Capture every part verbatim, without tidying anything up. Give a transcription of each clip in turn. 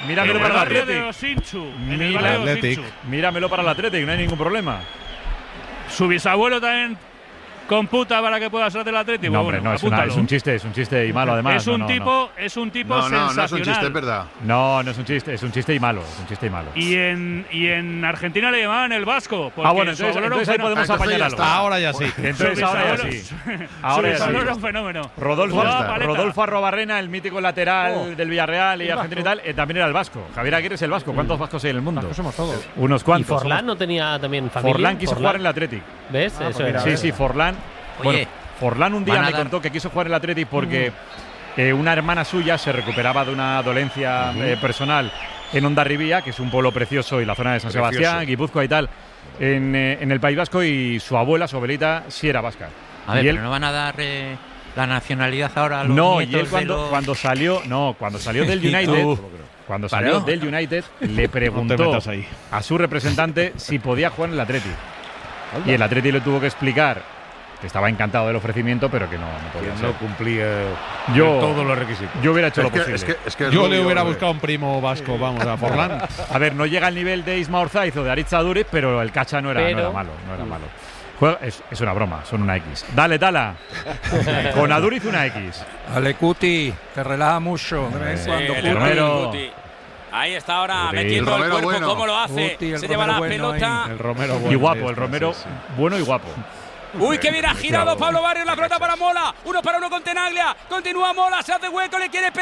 míramelo en para el el barrio Athletic. de Osinchu. En el Mira, barrio de Athletic. Osinchu. Míramelo para el Athletic, no hay ningún problema. Su bisabuelo también computa para que pueda ser del Atlético. No, hombre, bueno, no, es, una- apúntalo. es un chiste, es un chiste y malo además. Es un no, no, tipo, es un tipo No, no, sensacional. no es un chiste, es verdad. No, no es un chiste, es un chiste y malo, es un chiste y malo. Y en, y en Argentina le llamaban el Vasco. Ah, bueno, su entonces, abuelo era un entonces ahí fenómeno. podemos Entonces apañar ya algo. está. Ahora ya sí. Entonces Su ahora ya bisabuelo- sí. su Ahora ya bisabuelo sí. era un fenómeno. Rodolfo, Jugaba paleta. Rodolfo Arrobarrena, el mítico lateral Oh, del Villarreal y Argentina y tal, eh, también era el vasco. Javier Aguirre es el vasco. ¿Cuántos vascos hay en el mundo? Vascos somos todos. Unos ¿Y cuantos. Forlán no tenía también familia? Forlán quiso jugar en el Athletic. ¿Ves? Ah, Eso pues era. Sí, sí, Forlán. Oye, Bueno, Forlán un día van a me dar- contó que quiso jugar en el Athletic porque eh, una hermana suya se recuperaba de una dolencia eh, personal en Hondarribía, que es un pueblo precioso, y la zona de San Precioso. Sebastián, Guipúzcoa y tal, en, eh, en el País Vasco, y su abuela, su abuelita, sí era vasca. A ver, y él, pero no van a dar eh, la nacionalidad ahora a los no, y nietos él cuando, de los… cuando salió, no, cuando salió del Y tú. United, cuando salió ¿Salió? del United, le No te preguntó metas ahí. a su representante si podía jugar en el Athletic. Y el Athletic le tuvo que explicar que estaba encantado del ofrecimiento, pero que no, no podía Que ser. no cumplía Yo- todos los requisitos. Yo hubiera hecho Es lo que, posible. es que, es que es Yo lo le que hubiera yo- buscado un primo vasco, vamos, a Forlán. A ver, no llega al nivel de Isma Orzaiz o de Aritz Aduriz, pero el Cacha no era, Pero- no era malo, no era malo. Juega- es, es una broma, son una X. Dale, Tala. Con Aduriz una X. Ale Cuti, te relaja mucho. De vez en cuando, el Cuti. Romero. Guti. Ahí está ahora Guti. metiendo El el, Romero cuerpo, bueno. cómo lo hace. Guti, el Se lleva la Romero bueno pelota. El Romero bueno. Y guapo, ahí el está, Romero, sí, sí. bueno y guapo. Uy, qué bien ha girado Pablo Barrios, la pelota para Mola. Uno para uno con Tenaglia. Continúa Mola, se hace hueco, le quiere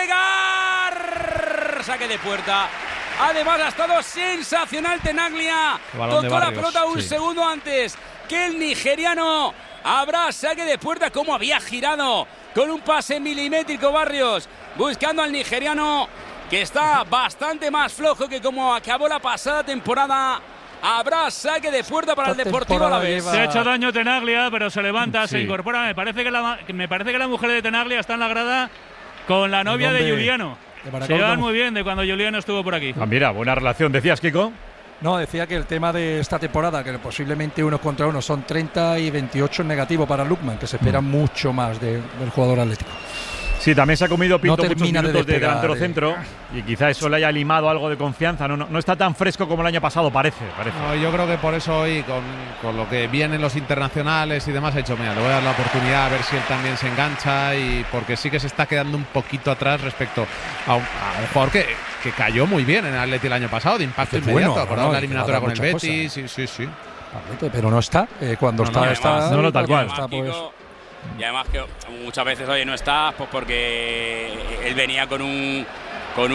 pegar. Saque de puerta. Además ha estado sensacional Tenaglia. Balón de Tocó la Barrios, pelota un sí. segundo antes que el nigeriano. Habrá saque de puerta, como había girado con un pase milimétrico Barrios, buscando al nigeriano, que está bastante más flojo que como acabó la pasada temporada. Habrá saque de puerta para el Esta Deportivo temporada Alavés. lleva- Se ha hecho daño Tenaglia, pero se levanta, se Sí. incorpora. Me parece que la, que me parece que la mujer de Tenaglia está en la grada con la novia de nombre Juliano. de Se Baracaldo. llevan muy bien de cuando Juliano estuvo por aquí. Ah, mira, buena relación. ¿Decías, Kiko? No, decía que el tema de esta temporada, que posiblemente unos contra uno son treinta y veintiocho en negativo para Lukman, que se espera mucho más de- del jugador atlético. Sí, también se ha comido Pinto muchos termina de minutos de, despegar, delantero eh. centro y quizá eso le haya limado algo de confianza. No, no, no está tan fresco como el año pasado, parece. parece. No, yo creo que por eso hoy, con, con lo que vienen los internacionales y demás, ha dicho, mira, le voy a dar la oportunidad a ver si él también se engancha, y porque sí que se está quedando un poquito atrás respecto a un, a un jugador que, que cayó muy bien en el Atleti el año pasado, de impacto Que inmediato. bueno, Acordado no, la que eliminatoria va a con dar el muchas Betis, sí, sí, sí. Pero no está. eh, cuando No, está, no, está. además- no, no, tal cuando cual. está, pues, Kiko, y además que muchas veces hoy no está, pues porque él venía con un con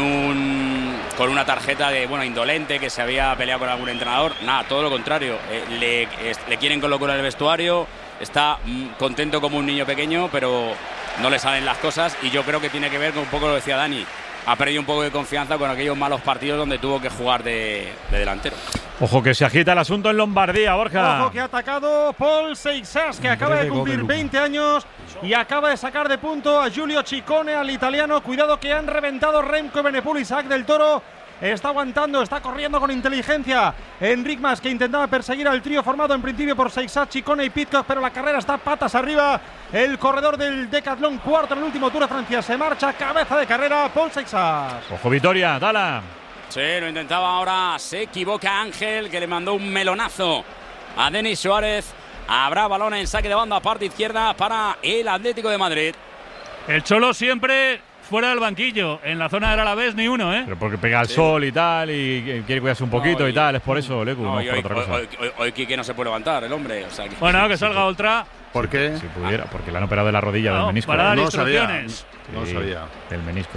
un con una tarjeta de bueno indolente, que se había peleado con algún entrenador. Nada, todo lo contrario. Eh, le, es- le quieren colocar en el vestuario, está mm, contento como un niño pequeño, pero no le salen las cosas, y yo creo que tiene que ver con un poco lo decía Dani. Ha perdido un poco de confianza con aquellos malos partidos donde tuvo que jugar de, de delantero. Ojo que se agita el asunto en Lombardía, Borja. Ojo que ha atacado Paul Seixas, que acaba de cumplir veinte años y acaba de sacar de punto a Giulio Ciccone, al italiano. Cuidado que han reventado Remco Evenepoel. Isaac del Toro está aguantando, está corriendo con inteligencia. Enric Mas, que intentaba perseguir al trío formado en principio por Seixas, Ciccone y Pidcock, pero la carrera está patas arriba. El corredor del Decathlon, cuarto en el último Tour de Francia, se marcha, cabeza de carrera, Paul Seixas. Ojo, Vitoria, Dala. Sí, lo intentaba ahora, se equivoca Ángel, que le mandó un melonazo a Denis Suárez. Habrá balón en saque de banda, parte izquierda para el Atlético de Madrid. El Cholo siempre fuera del banquillo. En la zona del Alavés ni uno, ¿eh? Pero porque pega el sol y tal, y quiere cuidarse un poquito No, y- y tal, es por eso, Lecu, no, No, y por hoy, otra hoy, cosa. hoy, hoy- hoy Quique no se puede levantar, el hombre. O sea, que- Bueno, que salga Ultra. ¿Por qué? Si pudiera, porque le han operado de la rodilla No, del menisco. para dar No sabía. instrucciones. No Sí, sabía. Del menisco.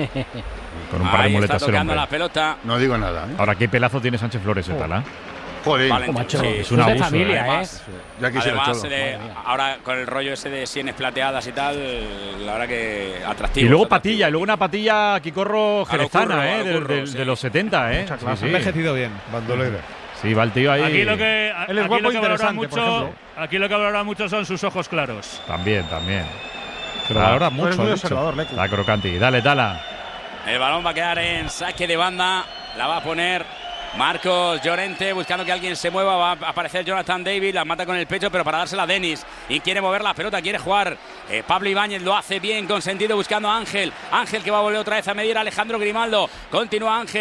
Con un par de Ahí está muletas el tocando hombre. la pelota. No digo nada, ¿eh? Ahora, ¿qué pelazo tiene Sánchez Flores, eh, Tala? Joder, Valentín, macho, sí. es un es de abuso, familia, ¿eh? ¿eh? Además, ya quisiera además Cholo. de- ahora con el rollo ese de sienes plateadas y tal, la verdad que atractivo. Y luego atractivo. patilla, y luego una patilla Quicorro A lo jerezana, curro, a ¿eh? lo del- curro, del- sí. de los setenta, ¿eh? Mucha Sí, clase. sí. Ha envejecido bien. Bandolera. Sí, va el tío ahí. Aquí lo que, a- Él es aquí guapo lo e que valora interesante, por mucho, ejemplo. aquí lo que valora mucho son sus ojos claros. También, también. Pero Ah, valora Tú eres mucho. muy ha dicho. observador, Lecu. Está crocanti. Dale, Tala. El balón va a quedar en saque de banda. La va a poner Marcos Llorente, buscando que alguien se mueva. Va a aparecer Jonathan David, la mata con el pecho, pero para dársela a Denis. Y quiere mover la pelota, quiere jugar. Eh, Pablo Ibáñez lo hace bien, con sentido, buscando a Ángel. Ángel que va a volver otra vez a medir a Alejandro Grimaldo. Continúa Ángel.